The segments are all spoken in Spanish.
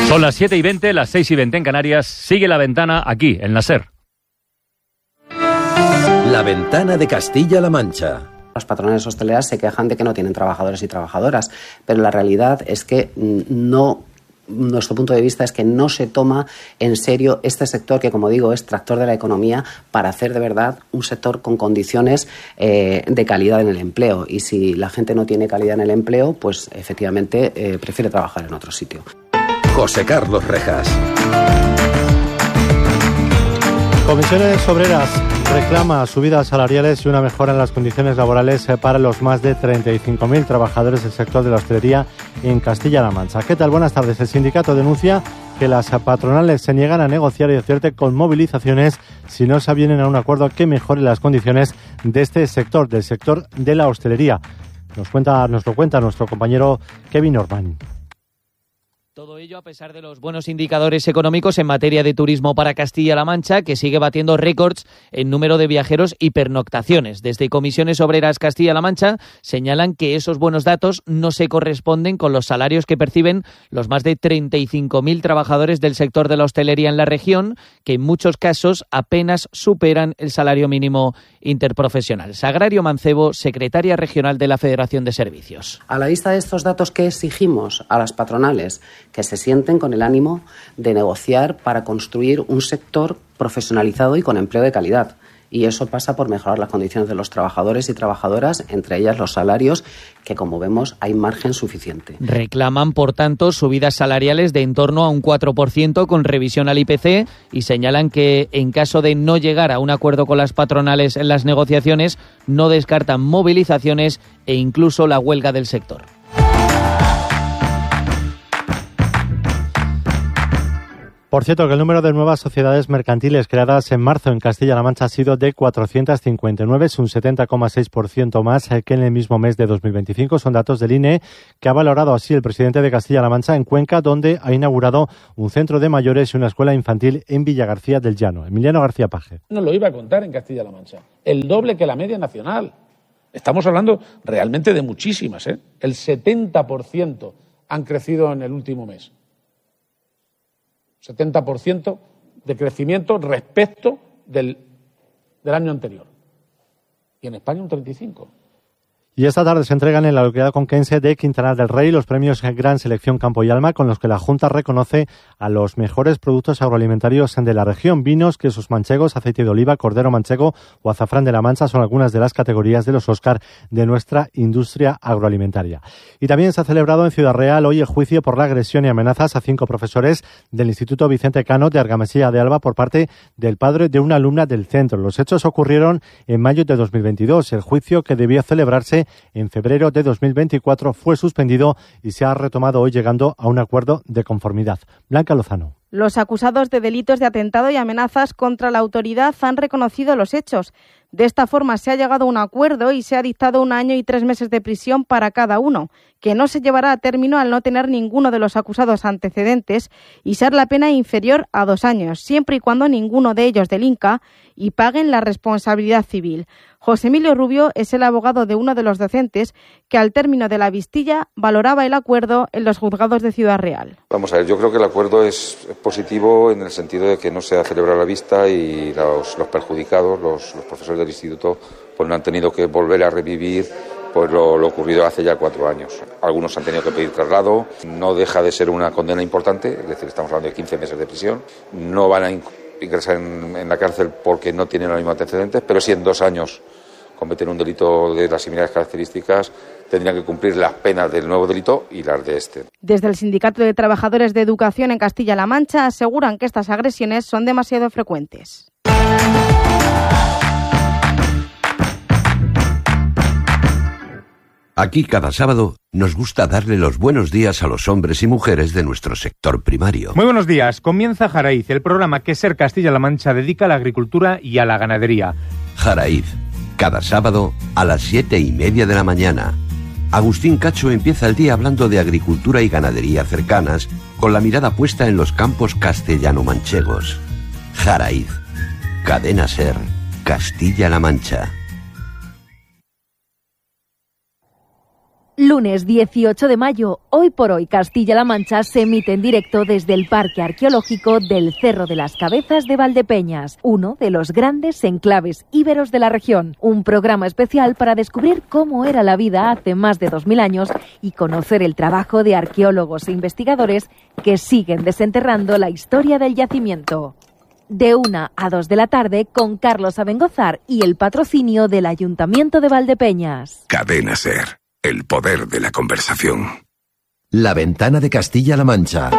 Son las 7:20, las 6:20 en Canarias. Sigue La Ventana aquí, en la SER. La Ventana de Castilla-La Mancha. Las patronales hosteleras se quejan de que no tienen trabajadores y trabajadoras, pero la realidad es que nuestro punto de vista es que no se toma en serio este sector que, como digo, es tractor de la economía para hacer de verdad un sector con condiciones de calidad en el empleo. Y si la gente no tiene calidad en el empleo, pues efectivamente prefiere trabajar en otro sitio. José Carlos Rejas. Comisiones Obreras reclama subidas salariales y una mejora en las condiciones laborales para los más de 35.000 trabajadores del sector de la hostelería en Castilla-La Mancha. ¿Qué tal? Buenas tardes. El sindicato denuncia que las patronales se niegan a negociar y advierte con movilizaciones si no se avienen a un acuerdo que mejore las condiciones de este sector, del sector de la hostelería. Nos lo cuenta nuestro compañero Kevin Orban. Todo ello a pesar de los buenos indicadores económicos en materia de turismo para Castilla-La Mancha, que sigue batiendo récords en número de viajeros y pernoctaciones. Desde Comisiones Obreras Castilla-La Mancha señalan que esos buenos datos no se corresponden con los salarios que perciben los más de 35.000 trabajadores del sector de la hostelería en la región, que en muchos casos apenas superan el salario mínimo interprofesional. Sagrario Mancebo, secretaria regional de la Federación de Servicios. A la vista de estos datos, ¿qué exigimos a las patronales? Que se sienten con el ánimo de negociar para construir un sector profesionalizado y con empleo de calidad. Y eso pasa por mejorar las condiciones de los trabajadores y trabajadoras, entre ellas los salarios, que como vemos hay margen suficiente. Reclaman, por tanto, subidas salariales de en torno a un 4% con revisión al IPC y señalan que en caso de no llegar a un acuerdo con las patronales en las negociaciones, no descartan movilizaciones e incluso la huelga del sector. Por cierto, que el número de nuevas sociedades mercantiles creadas en marzo en Castilla-La Mancha ha sido de 459, es un 70,6% más que en el mismo mes de 2025. Son datos del INE, que ha valorado así el presidente de Castilla-La Mancha en Cuenca, donde ha inaugurado un centro de mayores y una escuela infantil en Villagarcía del Llano. Emiliano García Paje. No lo iba a contar en Castilla-La Mancha. El doble que la media nacional. Estamos hablando realmente de muchísimas, ¿eh? El 70% han crecido en el último mes. 70% de crecimiento respecto del año anterior. Y en España un 35%. Y esta tarde se entregan en la localidad conquense de Quintanar del Rey los premios Gran Selección Campo y Alma, con los que la Junta reconoce a los mejores productos agroalimentarios de la región. Vinos, quesos manchegos, aceite de oliva, cordero manchego o azafrán de la Mancha son algunas de las categorías de los Óscar de nuestra industria agroalimentaria. Y también se ha celebrado en Ciudad Real hoy el juicio por la agresión y amenazas a 5 profesores del Instituto Vicente Cano de Argamasilla de Alba por parte del padre de una alumna del centro. Los hechos ocurrieron en mayo de 2022. El juicio, que debió celebrarse en febrero de 2024, fue suspendido y se ha retomado hoy, llegando a un acuerdo de conformidad. Blanca Lozano. Los acusados de delitos de atentado y amenazas contra la autoridad han reconocido los hechos. De esta forma se ha llegado a un acuerdo y se ha dictado 1 año y 3 meses de prisión para cada uno, que no se llevará a término al no tener ninguno de los acusados antecedentes y ser la pena inferior a 2 años, siempre y cuando ninguno de ellos delinca y paguen la responsabilidad civil. José Emilio Rubio es el abogado de uno de los docentes que al término de la vistilla valoraba el acuerdo en los juzgados de Ciudad Real. Vamos a ver, yo creo que el acuerdo es positivo en el sentido de que no se ha celebrado la vista y los perjudicados, los profesores del instituto, pues no han tenido que volver a revivir pues lo ocurrido hace ya 4 años. Algunos han tenido que pedir traslado, no deja de ser una condena importante, es decir, estamos hablando de 15 meses de prisión, no van a ingresar en la cárcel porque no tienen los mismos antecedentes, pero si en 2 años cometen un delito de las similares características, tendrían que cumplir las penas del nuevo delito y las de este. Desde el Sindicato de Trabajadores de Educación en Castilla-La Mancha aseguran que estas agresiones son demasiado frecuentes. Aquí cada sábado nos gusta darle los buenos días a los hombres y mujeres de nuestro sector primario. Muy buenos días. Comienza Jaraiz, el programa que SER Castilla-La Mancha dedica a la agricultura y a la ganadería. Jaraiz, cada sábado a las 7:30 de la mañana. Agustín Cacho empieza el día hablando de agricultura y ganadería cercanas, con la mirada puesta en los campos castellano-manchegos. Jaraiz, Cadena SER, Castilla-La Mancha. Lunes 18 de mayo, Hoy por Hoy Castilla-La Mancha se emite en directo desde el Parque Arqueológico del Cerro de las Cabezas de Valdepeñas, uno de los grandes enclaves íberos de la región. Un programa especial para descubrir cómo era la vida hace más de 2000 años y conocer el trabajo de arqueólogos e investigadores que siguen desenterrando la historia del yacimiento. De 1 a 2 de la tarde con Carlos Abengozar y el patrocinio del Ayuntamiento de Valdepeñas. Cadena SER. El poder de la conversación. La Ventana de Castilla-La Mancha.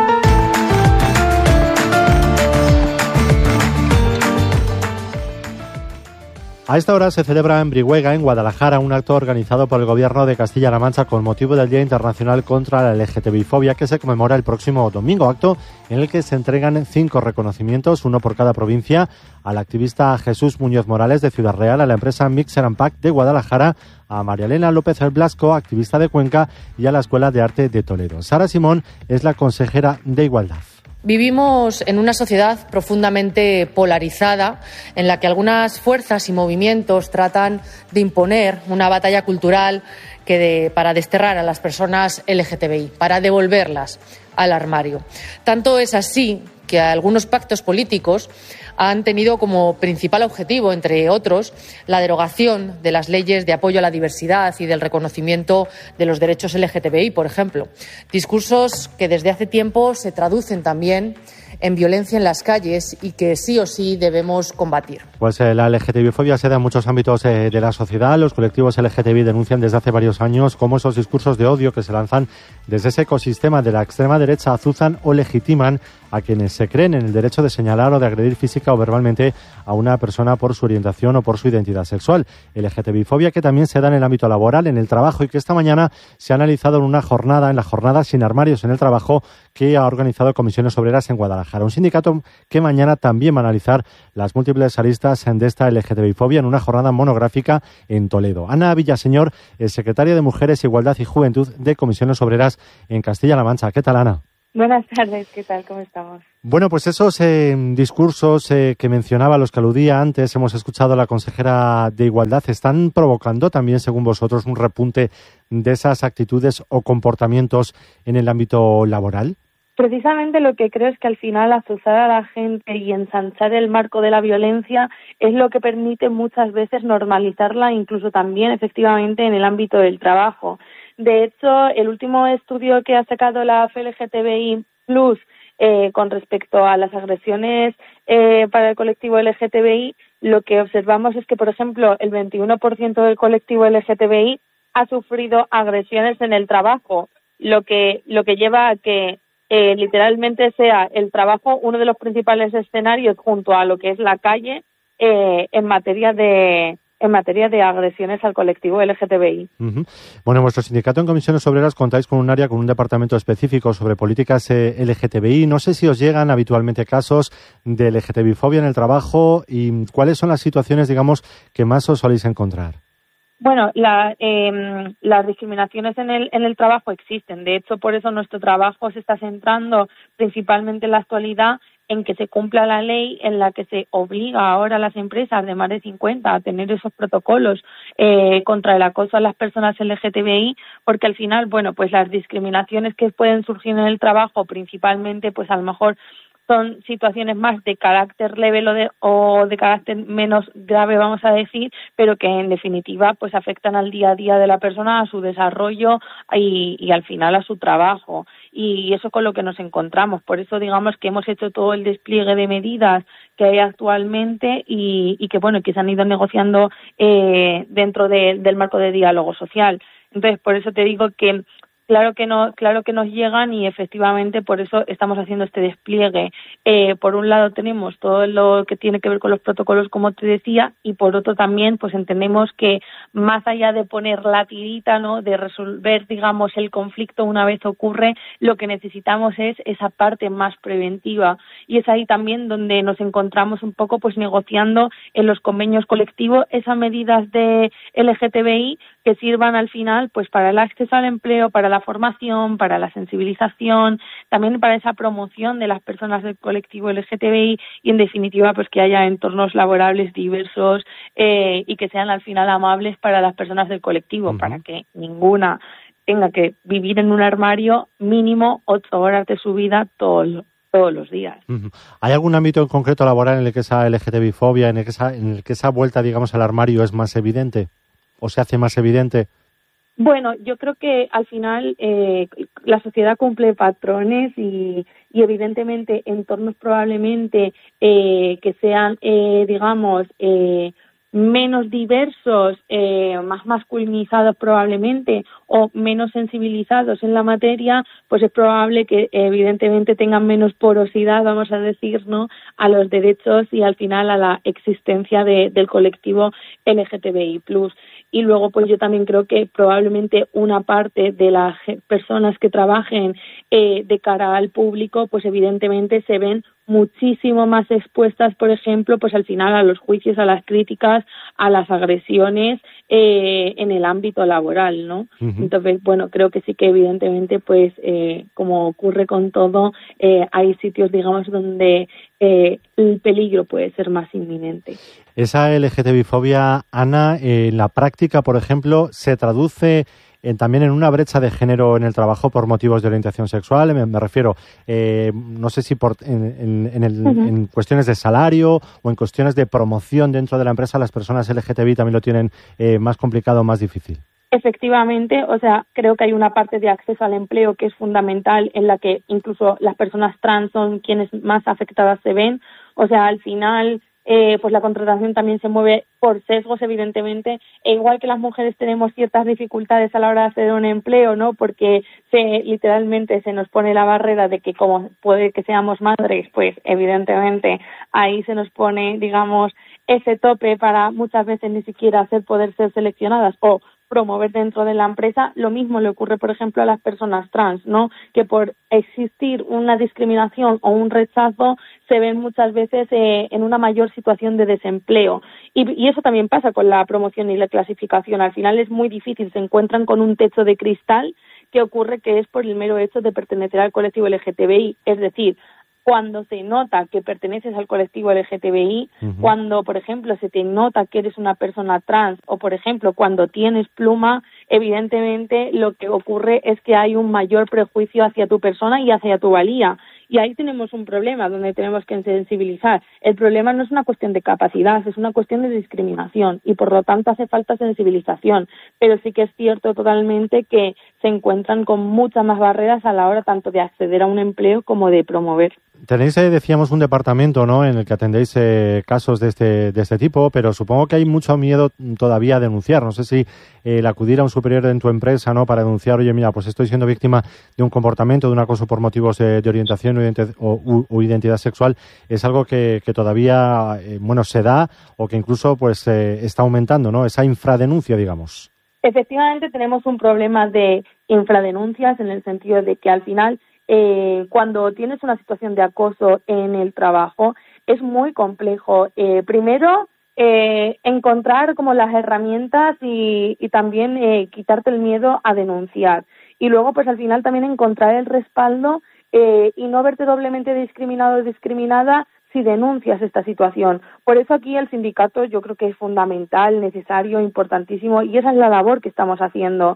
A esta hora se celebra en Brihuega, en Guadalajara, un acto organizado por el Gobierno de Castilla-La Mancha con motivo del Día Internacional contra la LGTBI-fobia, que se conmemora el próximo domingo, acto en el que se entregan 5 reconocimientos, uno por cada provincia, al activista Jesús Muñoz Morales de Ciudad Real, a la empresa Mixer & Pack de Guadalajara, a María Elena López El Blasco, activista de Cuenca, y a la Escuela de Arte de Toledo. Sara Simón es la consejera de Igualdad. Vivimos en una sociedad profundamente polarizada en la que algunas fuerzas y movimientos tratan de imponer una batalla cultural para desterrar a las personas LGTBI, para devolverlas al armario. Tanto es así que algunos pactos políticos han tenido como principal objetivo, entre otros, la derogación de las leyes de apoyo a la diversidad y del reconocimiento de los derechos LGTBI, por ejemplo. Discursos que desde hace tiempo se traducen también en violencia en las calles y que sí o sí debemos combatir. Pues la LGTBI-fobia se da en muchos ámbitos de la sociedad. Los colectivos LGTBI denuncian desde hace varios años cómo esos discursos de odio que se lanzan desde ese ecosistema de la extrema derecha azuzan o legitiman a quienes se creen en el derecho de señalar o de agredir física o verbalmente a una persona por su orientación o por su identidad sexual. LGTBI-fobia que también se da en el ámbito laboral, en el trabajo, y que esta mañana se ha analizado en la jornada Sin Armarios en el Trabajo, que ha organizado Comisiones Obreras en Guadalajara. Un sindicato que mañana también va a analizar las múltiples aristas de esta LGTBI-fobia en una jornada monográfica en Toledo. Ana Villaseñor es secretaria de Mujeres, Igualdad y Juventud de Comisiones Obreras en Castilla-La Mancha. ¿Qué tal, Ana? Buenas tardes, ¿qué tal? ¿Cómo estamos? Bueno, pues esos discursos que mencionaba, los que aludía antes, hemos escuchado a la consejera de Igualdad, ¿están provocando también, según vosotros, un repunte de esas actitudes o comportamientos en el ámbito laboral? Precisamente lo que creo es que al final azuzar a la gente y ensanchar el marco de la violencia es lo que permite muchas veces normalizarla, incluso también efectivamente en el ámbito del trabajo. De hecho, el último estudio que ha sacado la FLGTBI Plus con respecto a las agresiones para el colectivo LGTBI, lo que observamos es que, por ejemplo, el 21% del colectivo LGTBI ha sufrido agresiones en el trabajo, lo que lleva a que literalmente sea el trabajo uno de los principales escenarios junto a lo que es la calle en materia de agresiones al colectivo LGTBI. Uh-huh. Bueno, en vuestro sindicato en Comisiones Obreras contáis con un área, con un departamento específico sobre políticas LGTBI. No sé si os llegan habitualmente casos de LGTBI-fobia en el trabajo y cuáles son las situaciones, digamos, que más os soléis encontrar. Bueno, las discriminaciones en el trabajo existen. De hecho, por eso nuestro trabajo se está centrando principalmente en la actualidad en que se cumpla la ley en la que se obliga ahora a las empresas de más de 50 a tener esos protocolos contra el acoso a las personas LGTBI, porque al final, bueno, pues las discriminaciones que pueden surgir en el trabajo principalmente, pues a lo mejor son situaciones más de carácter leve o de carácter menos grave, vamos a decir, pero que en definitiva pues afectan al día a día de la persona, a su desarrollo y al final a su trabajo. Y eso con lo que nos encontramos. Por eso digamos que hemos hecho todo el despliegue de medidas que hay actualmente y que bueno, que se han ido negociando dentro del marco de diálogo social. Entonces, por eso te digo que claro que nos llegan y efectivamente por eso estamos haciendo este despliegue. Por un lado tenemos todo lo que tiene que ver con los protocolos, como te decía, y por otro también pues entendemos que más allá de poner la tirita, ¿no?, de resolver, digamos, el conflicto una vez ocurre, lo que necesitamos es esa parte más preventiva. Y es ahí también donde nos encontramos un poco pues negociando en los convenios colectivos esas medidas de LGTBI que sirvan al final pues para el acceso al empleo, para la formación, para la sensibilización, también para esa promoción de las personas del colectivo LGTBI y en definitiva pues que haya entornos laborables diversos y que sean al final amables para las personas del colectivo, para que ninguna tenga que vivir en un armario mínimo 8 horas de su vida todos los días. ¿Hay algún ámbito en concreto laboral en el que esa LGTBI-fobia, en el que esa vuelta, digamos, al armario es más evidente o se hace más evidente? Bueno, yo creo que al final la sociedad cumple patrones y evidentemente entornos probablemente que sean, digamos, menos diversos, más masculinizados probablemente o menos sensibilizados en la materia, pues es probable que evidentemente tengan menos porosidad, vamos a decir, ¿no?, a los derechos y al final a la existencia del colectivo LGTBI+. Y luego, pues yo también creo que probablemente una parte de las personas que trabajen de cara al público, pues evidentemente se ven muchísimo más expuestas, por ejemplo, pues al final a los juicios, a las críticas, a las agresiones en el ámbito laboral, ¿no? Entonces, bueno, creo que sí que evidentemente, pues como ocurre con todo, hay sitios, digamos, donde el peligro puede ser más inminente. Esa LGTBI-fobia, Ana, en la práctica, por ejemplo, se traduce también en una brecha de género en el trabajo por motivos de orientación sexual. Me refiero, no sé si en cuestiones de salario o en cuestiones de promoción dentro de la empresa, las personas LGTBI también lo tienen más complicado, más difícil. Efectivamente, o sea, creo que hay una parte de acceso al empleo que es fundamental, en la que incluso las personas trans son quienes más afectadas se ven. O sea, al final, pues la contratación también se mueve por sesgos, evidentemente, e igual que las mujeres tenemos ciertas dificultades a la hora de acceder a un empleo, ¿no?, porque literalmente se nos pone la barrera de que como puede que seamos madres, pues evidentemente ahí se nos pone, digamos, ese tope para muchas veces ni siquiera poder ser seleccionadas o promover dentro de la empresa. Lo mismo le ocurre, por ejemplo, a las personas trans, ¿no?, que por existir una discriminación o un rechazo se ven muchas veces en una mayor situación de desempleo. Y eso también pasa con la promoción y la clasificación. Al final es muy difícil, se encuentran con un techo de cristal que ocurre que es por el mero hecho de pertenecer al colectivo LGTBI. Es decir, cuando se nota que perteneces al colectivo LGTBI, cuando, por ejemplo, se te nota que eres una persona trans o, por ejemplo, cuando tienes pluma, evidentemente lo que ocurre es que hay un mayor prejuicio hacia tu persona y hacia tu valía. Y ahí tenemos un problema donde tenemos que sensibilizar. El problema no es una cuestión de capacidad, es una cuestión de discriminación y por lo tanto hace falta sensibilización. Pero sí que es cierto totalmente que se encuentran con muchas más barreras a la hora tanto de acceder a un empleo como de promover. Tenéis, decíamos, un departamento, ¿no?, en el que atendéis casos de este tipo, pero supongo que hay mucho miedo todavía a denunciar. No sé si el acudir a un superior en tu empresa, ¿no?, para denunciar, oye, mira, pues estoy siendo víctima de un comportamiento, de un acoso por motivos de orientación o identidad sexual, es algo que todavía, se da o que incluso pues está aumentando, ¿no?, esa infradenuncia, digamos. Efectivamente tenemos un problema de infradenuncias en el sentido de que al final cuando tienes una situación de acoso en el trabajo es muy complejo. Primero, encontrar como las herramientas y también quitarte el miedo a denunciar. Y luego, pues al final también encontrar el respaldo y no verte doblemente discriminado o discriminada si denuncias esta situación. Por eso aquí el sindicato yo creo que es fundamental, necesario, importantísimo, y esa es la labor que estamos haciendo.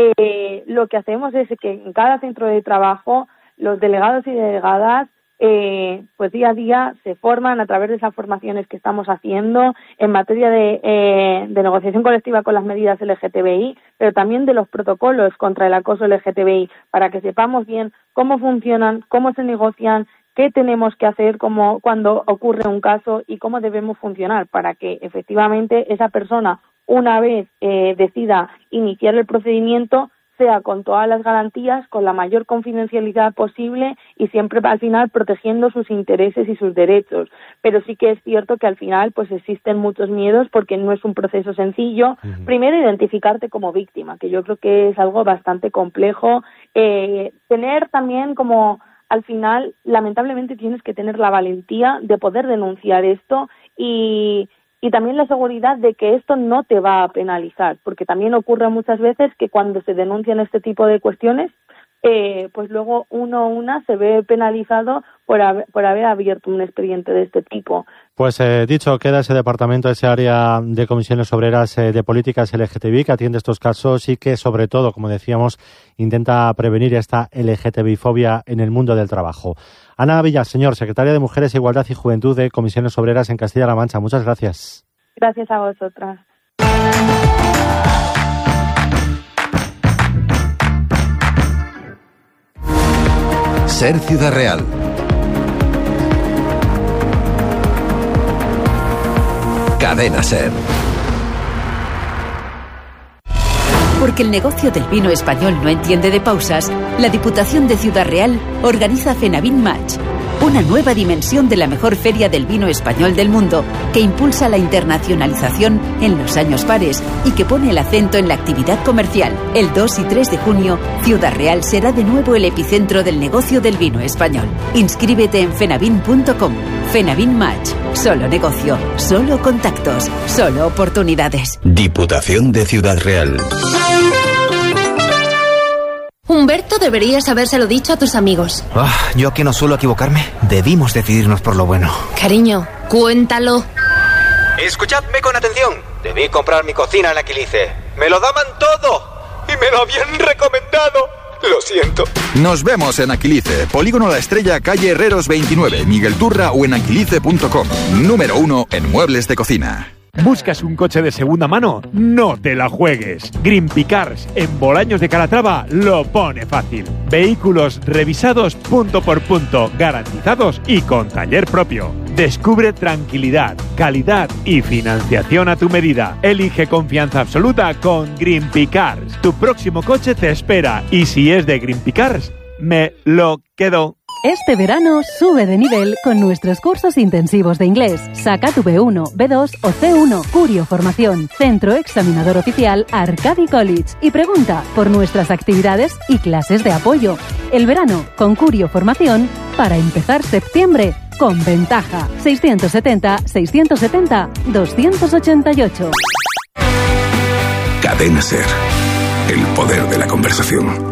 Lo que hacemos es que en cada centro de trabajo los delegados y delegadas pues día a día se forman a través de esas formaciones que estamos haciendo en materia de negociación colectiva con las medidas LGTBI, pero también de los protocolos contra el acoso LGTBI, para que sepamos bien cómo funcionan, cómo se negocian, qué tenemos que hacer cuando ocurre un caso y cómo debemos funcionar para que efectivamente esa persona, una vez decida iniciar el procedimiento, sea con todas las garantías, con la mayor confidencialidad posible y siempre al final protegiendo sus intereses y sus derechos. Pero sí que es cierto que al final pues existen muchos miedos porque no es un proceso sencillo. Primero, identificarte como víctima, que yo creo que es algo bastante complejo. Tener también como al final, lamentablemente, tienes que tener la valentía de poder denunciar esto y también la seguridad de que esto no te va a penalizar, porque también ocurre muchas veces que cuando se denuncian este tipo de cuestiones, pues luego uno o una se ve penalizado por haber abierto un expediente de este tipo. Pues dicho, queda ese departamento, ese área de comisiones obreras de políticas LGTBI que atiende estos casos y que, sobre todo, como decíamos, intenta prevenir esta LGTBI-fobia en el mundo del trabajo. Ana Villaseñor, secretaria de Mujeres, Igualdad y Juventud de Comisiones Obreras en Castilla-La Mancha. Muchas gracias. Gracias a vosotras. Ser Ciudad Real. Cadena Ser. Porque el negocio del vino español no entiende de pausas, la Diputación de Ciudad Real organiza Fenavin Match, una nueva dimensión de la mejor feria del vino español del mundo, que impulsa la internacionalización en los años pares y que pone el acento en la actividad comercial. El 2 y 3 de junio, Ciudad Real será de nuevo el epicentro del negocio del vino español. Inscríbete en fenavin.com. Fenavin Match. Solo negocio, solo contactos, solo oportunidades. Diputación de Ciudad Real. Humberto, deberías habérselo dicho a tus amigos. Yo que no suelo equivocarme, debimos decidirnos por lo bueno. Cariño, cuéntalo. Escuchadme con atención. Debí comprar mi cocina en Aquilice. Me lo daban todo y me lo habían recomendado. Lo siento. Nos vemos en Aquilice, Polígono La Estrella, calle Herreros 29, Miguel Turra o en aquilice.com. Número 1 en muebles de cocina. ¿Buscas un coche de segunda mano? No te la juegues. Greenpeace Cars en Bolaños de Calatrava lo pone fácil. Vehículos revisados punto por punto, garantizados y con taller propio. Descubre tranquilidad, calidad y financiación a tu medida. Elige confianza absoluta con Greenpeace Cars. Tu próximo coche te espera y si es de Greenpeace Cars, me lo quedo. Este verano sube de nivel con nuestros cursos intensivos de inglés. Saca tu B1, B2 o C1. Curio Formación. Centro examinador oficial Arcadi College. Y pregunta por nuestras actividades y clases de apoyo. El verano con Curio Formación para empezar septiembre con ventaja. 670-670-288. Cadena Ser. El poder de la conversación.